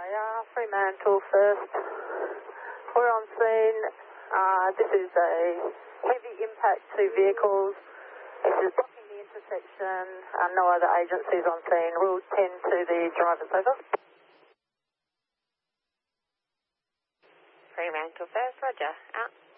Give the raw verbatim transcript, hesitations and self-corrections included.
uh, Fremantle first. We're on scene. Uh, this is a heavy impact to vehicles. This is blocking the intersection. Uh, no other agencies on scene. We'll tend to the driver's over. Fremantle first, roger. Out.